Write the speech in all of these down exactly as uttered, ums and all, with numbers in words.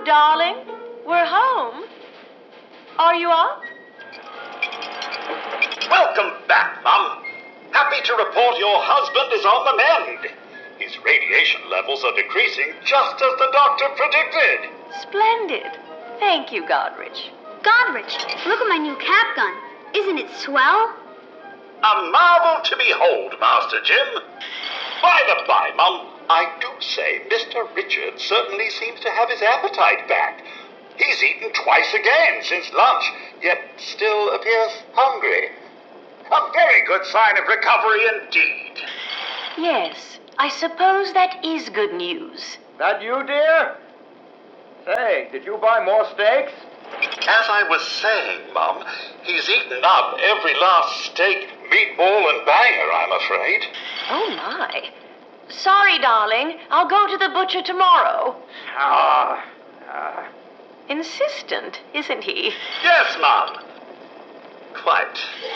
Darling, we're home. Are you up? Welcome back, Mum. Happy to report your husband is on the mend. His radiation levels are decreasing just as the doctor predicted. Splendid. Thank you, Godrich. Godrich, look at my new cap gun. Isn't it swell? A marvel to behold, Master Jim. By the by, Mum, I do say Mister Richard certainly seems to have his appetite back. He's eaten twice again since lunch, yet still appears hungry. A very good sign of recovery indeed. Yes, I suppose that is good news. That you, dear? Say, did you buy more steaks? As I was saying, Mum, he's eaten up every last steak, meatball, and banger, I'm afraid. Oh, my. Sorry, darling. I'll go to the butcher tomorrow. Ah, ah. Insistent, isn't he? Yes, Mum. Quite.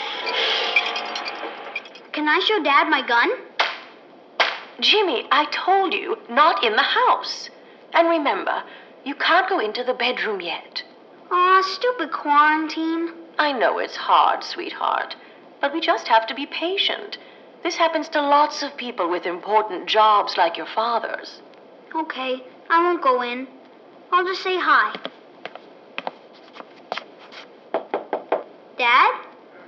Can I show Dad my gun? Jimmy, I told you, not in the house. And remember, you can't go into the bedroom yet. Aw, stupid quarantine. I know it's hard, sweetheart, but we just have to be patient. This happens to lots of people with important jobs like your father's. Okay, I won't go in. I'll just say hi. Dad?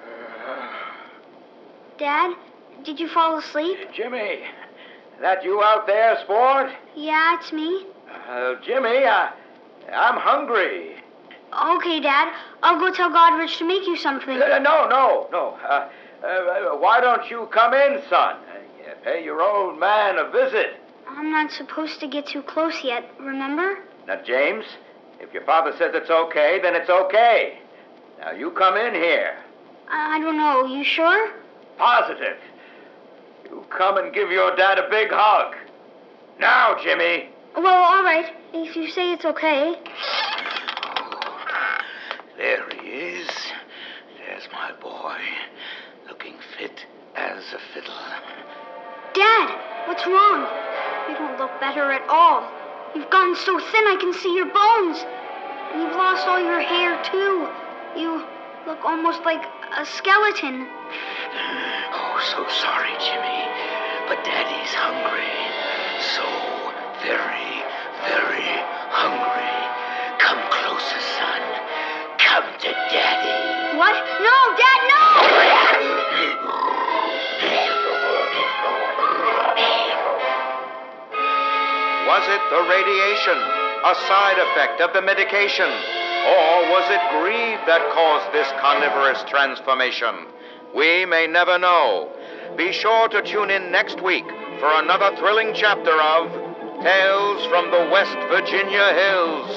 Dad, did you fall asleep? Jimmy, that you out there, sport? Yeah, it's me. Uh, Jimmy, I, I'm hungry. Okay, Dad. I'll go tell Godrich to make you something. Uh, no, no, no. Uh, uh, why don't you come in, son? Uh, pay your old man a visit. I'm not supposed to get too close yet, remember? Now, James, if your father says it's okay, then it's okay. Now, you come in here. I, I don't know. You sure? Positive. You come and give your dad a big hug. Now, Jimmy. Well, all right. If you say it's okay. There he is. There's my boy, looking fit as a fiddle. Dad, what's wrong? You don't look better at all. You've gotten so thin I can see your bones. And you've lost all your hair, too. You look almost like a skeleton. Oh, so sorry, Jimmy. But Daddy's hungry. So very, very hungry. Come closer, son. Come to Daddy. What? No, Dad, no! Was it the radiation, a side effect of the medication? Or was it greed that caused this carnivorous transformation? We may never know. Be sure to tune in next week for another thrilling chapter of Tales from the West Virginia Hills.